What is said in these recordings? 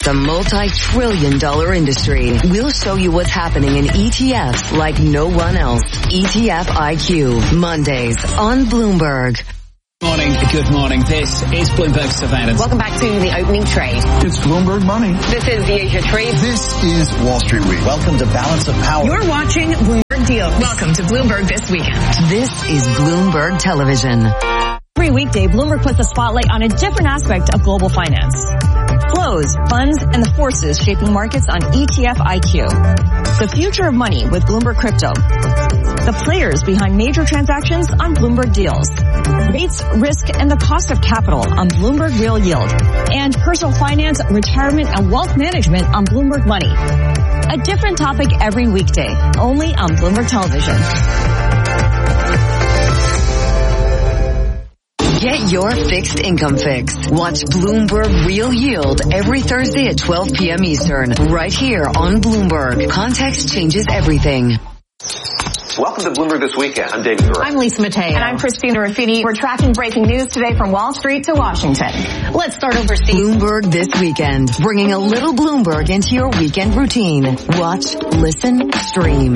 the multi-trillion-dollar industry. We'll show you what's happening in ETFs like no one else. ETF IQ, Mondays on Bloomberg. Good morning. This is Bloomberg Surveillance. Welcome back to the opening trade. It's Bloomberg Money. This is the Asia Trade. This is Wall Street Week. Welcome to Balance of Power. You're watching Bloomberg Deals. Welcome to Bloomberg This Weekend. This is Bloomberg Television. Every weekday, Bloomberg puts a spotlight on a different aspect of global finance. Flows, funds, and the forces shaping markets on ETF IQ. The future of money with Bloomberg Crypto. The players behind major transactions on Bloomberg Deals. Rates, risk, and the cost of capital on Bloomberg Real Yield. And personal finance, retirement, and wealth management on Bloomberg Money. A different topic every weekday, only on Bloomberg Television. Get your fixed income fix. Watch Bloomberg Real Yield every Thursday at 12 p.m. Eastern, right here on Bloomberg. Context changes everything. Welcome to Bloomberg This Weekend. I'm David Gura. I'm Lisa Mateo. And I'm Christina Raffini. We're tracking breaking news today from Wall Street to Washington. Let's start overseas. Bloomberg This Weekend, bringing a little Bloomberg into your weekend routine. Watch, listen, stream.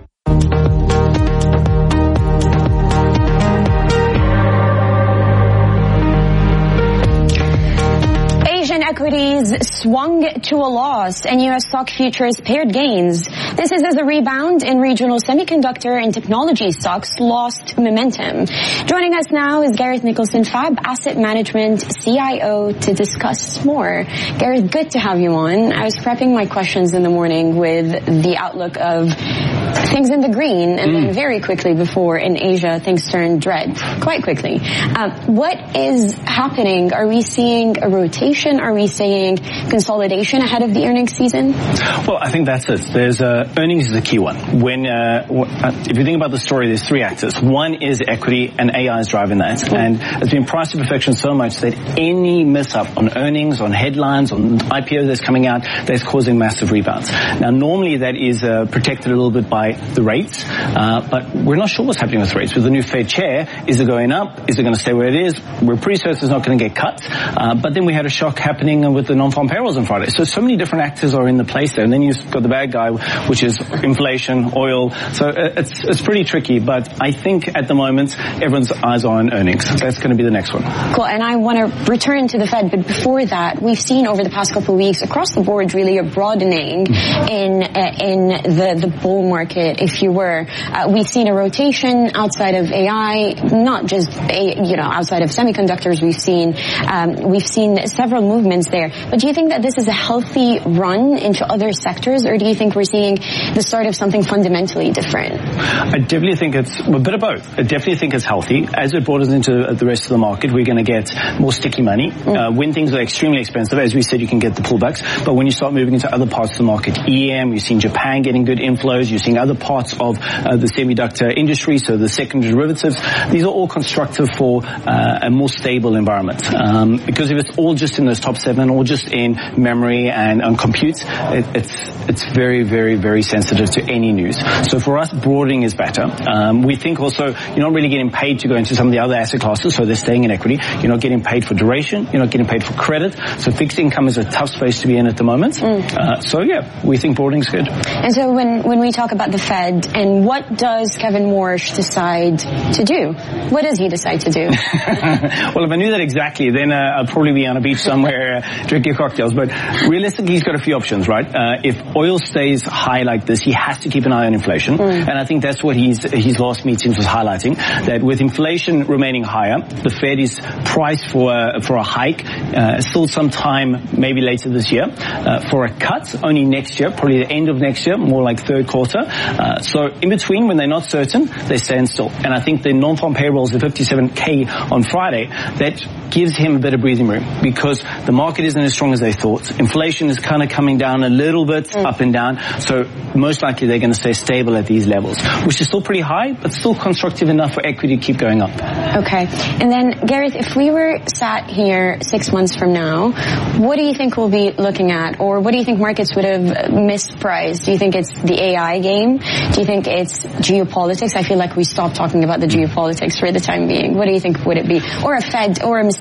Equities swung to a loss and U.S. stock futures paired gains. This is as a rebound in regional semiconductor and technology stocks lost momentum. Joining us now is Gareth Nicholson, Fab Asset Management CIO, to discuss more. Gareth, good to have you on. I was prepping my questions in the morning with the outlook of things in the green, and then very quickly before in Asia, things turned red quite quickly. What is happening? Are we seeing a rotation? Are we seeing consolidation ahead of the earnings season? Well, I think that's it. There's earnings is a key one. When if you think about the story, there's three actors. One is equity, and AI is driving that. And it's been priced to perfection so much that any miss-up on earnings, on headlines, on IPO that's coming out, that's causing massive rebounds. Now, normally that is protected a little bit by the rates, but we're not sure what's happening with rates. With the new Fed chair, is it going up? Is it going to stay where it is? We're pretty certain it's not going to get cut. But then we had a shock happening with the non-farm payrolls on Friday. So many different actors are in the place there. And then you've got the bad guy, which is inflation, oil. So it's pretty tricky. But I think at the moment, everyone's eyes are on earnings. That's going to be the next one. Cool. And I want to return to the Fed. But before that, we've seen over the past couple of weeks across the board really a broadening in the bull market, if you were. We've seen a rotation outside of AI, not just, outside of semiconductors. We've seen several movements there. But do you think that this is a healthy run into other sectors, or do you think we're seeing the start of something fundamentally different? I definitely think it's a bit of both. I definitely think it's healthy. As it broadens into the rest of the market, we're going to get more sticky money. When things are extremely expensive, as we said, you can get the pullbacks. But when you start moving into other parts of the market, EM, you've seen Japan getting good inflows. You're seeing other parts of the semiconductor industry, so the secondary derivatives. These are all constructive for a more stable environment. Because if it's all just in those top seven, or just in memory and on compute, it's very, very, very sensitive to any news. So for us, broadening is better. We think also you're not really getting paid to go into some of the other asset classes, so they're staying in equity. You're not getting paid for duration. You're not getting paid for credit. So fixed income is a tough space to be in at the moment. We think broadening is good. And so when we talk about the Fed, and what does Kevin Warsh decide to do? What does he decide to do? Well, if I knew that exactly, then I'd probably be on a beach somewhere drinking cocktails. But realistically, he's got a few options, right? If oil stays high like this, he has to keep an eye on inflation. And I think that's what his last meetings was highlighting, that with inflation remaining higher, the Fed is priced for a hike, still some time, maybe later this year. For a cut, only next year, probably the end of next year, more like third quarter. So in between, when they're not certain, they stand still. And I think the non-farm payrolls, the 57K on Friday, that gives him a bit of breathing room, because the market isn't as strong as they thought. Inflation is kind of coming down a little bit, up and down. So most likely they're going to stay stable at these levels, which is still pretty high, but still constructive enough for equity to keep going up. Okay. And then, Gareth, if we were sat here 6 months from now, what do you think we'll be looking at? Or what do you think markets would have mispriced? Do you think it's the AI game? Do you think it's geopolitics? I feel like we stopped talking about the geopolitics for the time being. What do you think would it be? Or a Fed, or a mistake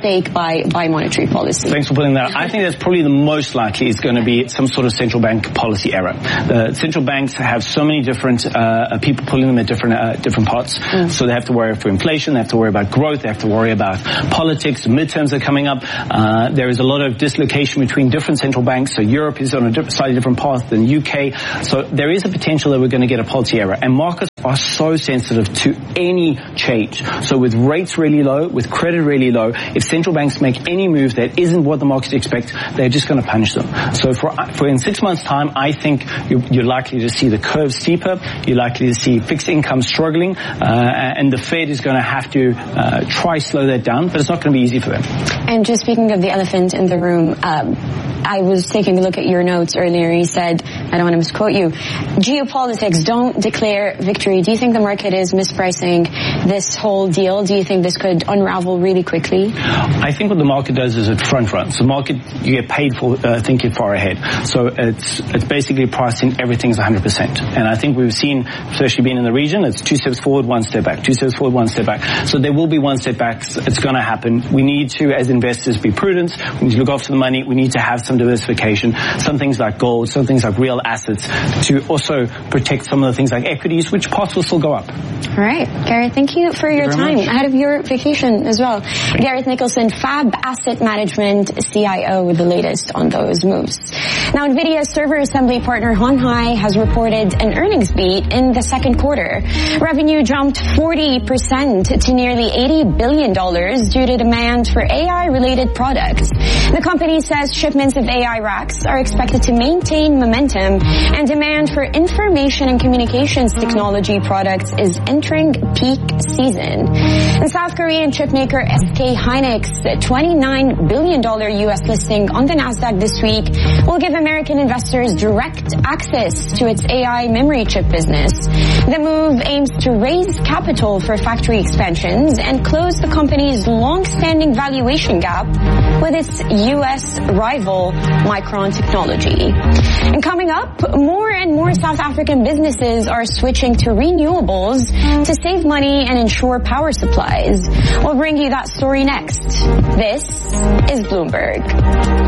stake by monetary policy? Thanks for putting that out. I think that's probably the most likely is going to be some sort of central bank policy error. Central banks have so many different people pulling them at different parts. So they have to worry for inflation, they have to worry about growth, they have to worry about politics, midterms are coming up. There is a lot of dislocation between different central banks. So Europe is on a slightly different path than UK. So there is a potential that we're going to get a policy error. And markets are so sensitive to any change. So with rates really low, with credit really low, if central banks make any move that isn't what the markets expect, they're just going to punish them. So for in 6 months' time, I think you're likely to see the curve steeper. You're likely to see fixed income struggling, and the Fed is going to have to try slow that down, but it's not going to be easy for them. And just speaking of the elephant in the room, I was taking a look at your notes earlier. You said, I don't want to misquote you, geopolitics, don't declare victory. Do you think the market is mispricing this whole deal? Do you think this could unravel really quickly? I think what the market does is it front runs. The market, you get paid for thinking far ahead. So it's basically pricing everything's 100%. And I think we've seen, especially being in the region, it's 2 steps forward, 1 step back, 2 steps forward, 1 step back. So there will be 1 step back. It's going to happen. We need to, as investors, be prudent. We need to look after the money. We need to have some diversification, some things like gold, some things like real assets, to also protect some of the things like equities, which parts will still go up. All right. Gareth, thank you for your time ahead of your vacation as well. Gareth Nicholson, Fab Asset Management CIO, with the latest on those moves. Now, NVIDIA server assembly partner Hon Hai has reported an earnings beat in the second quarter. Revenue jumped 40% to nearly $80 billion due to demand for AI-related products. The company says shipments of AI racks are expected to maintain momentum, and demand for information and communications technology products is entering peak season. The South Korean chipmaker SK Hynix, $29 billion U.S. listing on the Nasdaq this week, will give American investors direct access to its AI memory chip business. The move aims to raise capital for factory expansions and close the company's long-standing valuation gap with its U.S. rival Micron Technology. And coming up, more and more South African businesses are switching to renewables to save money and ensure power supplies. We'll bring you that story next. This is Bloomberg.